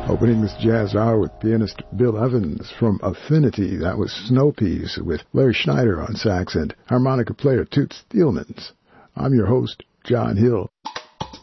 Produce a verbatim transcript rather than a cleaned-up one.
Opening this jazz hour with pianist Bill Evans from Affinity. That was Snow Peas with Larry Schneider on sax and harmonica player Toots Thielmans. I'm your host, John Hill.